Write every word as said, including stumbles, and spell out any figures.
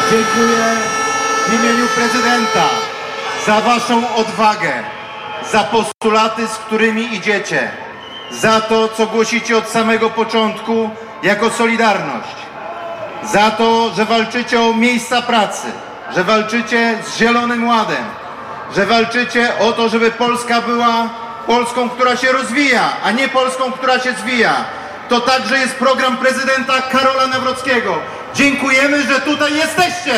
Dziękuję w imieniu prezydenta za waszą odwagę, za postulaty, z którymi idziecie, za to, co głosicie od samego początku jako Solidarność, za to, że walczycie o miejsca pracy, że walczycie z Zielonym Ładem, że walczycie o to, żeby Polska była Polską, która się rozwija, a nie Polską, która się zwija. To także jest program prezydenta Karola Nawrockiego. Dziękujemy, że tutaj jesteście!